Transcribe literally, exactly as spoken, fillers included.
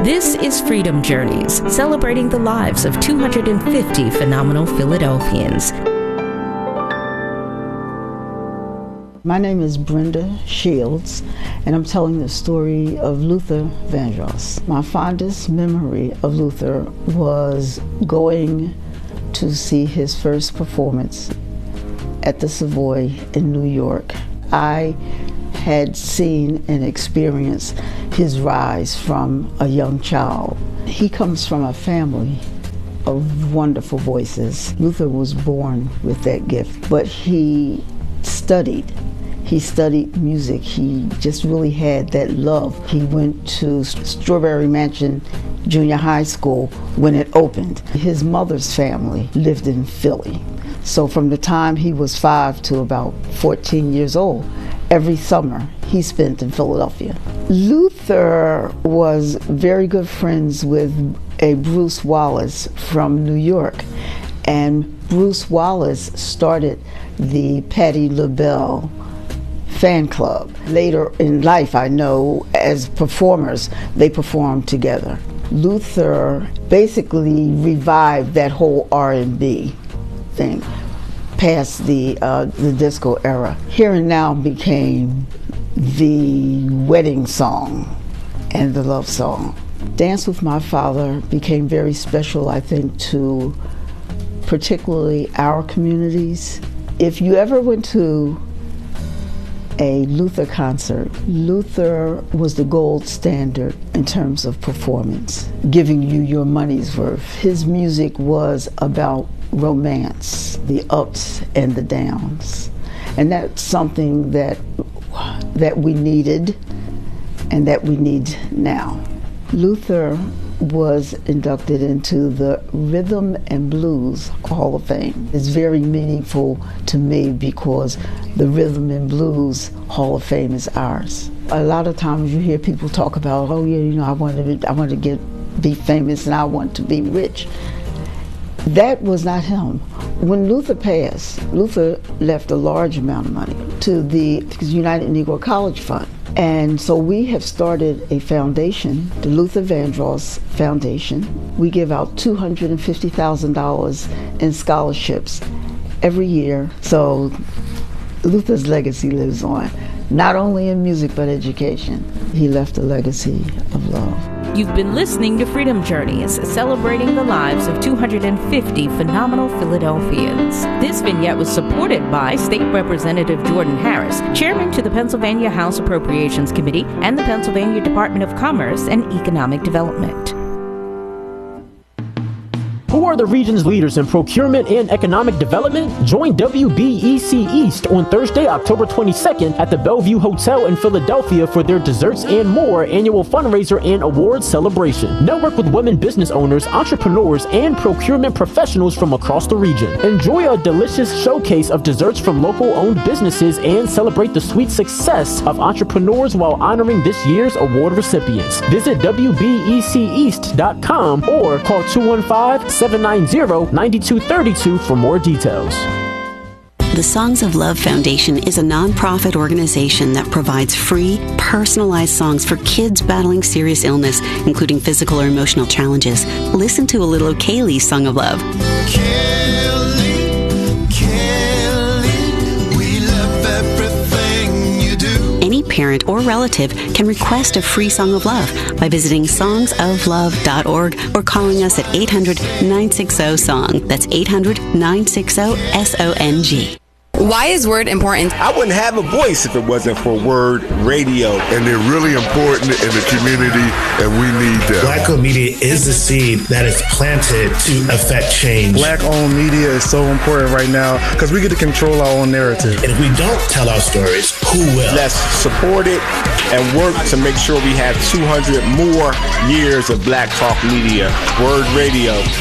This is Freedom Journeys, celebrating the lives of two hundred fifty phenomenal Philadelphians. My name is Brenda Shields, and I'm telling the story of Luther Vandross. My fondest memory of Luther was going to see his first performance at the Savoy in New York. I had seen and experienced his rise from a young child. He comes from a family of wonderful voices. Luther was born with that gift, but he studied. He studied music. He just really had that love. He went to Strawberry Mansion Junior High School when it opened. His mother's family lived in Philly. So from the time he was five to about fourteen years old, every summer he spent in Philadelphia. Luther was very good friends with a Bruce Wallace from New York, and Bruce Wallace started the Patti LaBelle fan club. Later in life, I know, as performers, they performed together. Luther basically revived that whole R and B thing past the uh, the disco era. Here and Now became the wedding song and the love song. Dance with My Father became very special, I think, to particularly our communities. If you ever went to a Luther concert, Luther was the gold standard in terms of performance, giving you your money's worth. His music was about romance, the ups and the downs. And that's something that that we needed and that we need now. Luther was inducted into the Rhythm and Blues Hall of Fame. It's very meaningful to me because the Rhythm and Blues Hall of Fame is ours. A lot of times you hear people talk about, oh yeah, you know, I want to, I want to get be famous and I want to be rich. That was not him. When Luther passed, Luther left a large amount of money to the United Negro College Fund. And so we have started a foundation, the Luther Vandross Foundation. We give out two hundred fifty thousand dollars in scholarships every year. So Luther's legacy lives on, not only in music, but education. He left a legacy of love. You've been listening to Freedom Journeys, celebrating the lives of two hundred fifty phenomenal Philadelphians. This vignette was supported by State Representative Jordan Harris, Chairman to the Pennsylvania House Appropriations Committee and the Pennsylvania Department of Commerce and Economic Development. Who are the region's leaders in procurement and economic development? Join W B E C East on Thursday, October twenty-second at the Bellevue Hotel in Philadelphia for their Desserts and More annual fundraiser and awards celebration. Network with women business owners, entrepreneurs, and procurement professionals from across the region. Enjoy a delicious showcase of desserts from local-owned businesses and celebrate the sweet success of entrepreneurs while honoring this year's award recipients. Visit W B E C East dot com or call two one five, seven nine zero, nine two three two for more details. The Songs of Love Foundation is a nonprofit organization that provides free, personalized songs for kids battling serious illness, including physical or emotional challenges. Listen to a little Kaylee's Song of Love. Kaylee, Kaylee, we love everything you do. Any parent or relative can request a free Song of Love by visiting songs of love dot org or calling us at eight hundred, nine six zero, S O N G. That's eight hundred, nine six zero, S O N G. Why is Word important? I wouldn't have a voice if it wasn't for Word Radio. And they're really important in the community, and we need them. Black-owned media is the seed that is planted to affect change. Black-owned media is so important right now because we get to control our own narrative. And if we don't tell our stories, who will? Let's support it and work to make sure we have two hundred more years of Black Talk Media. Word Radio.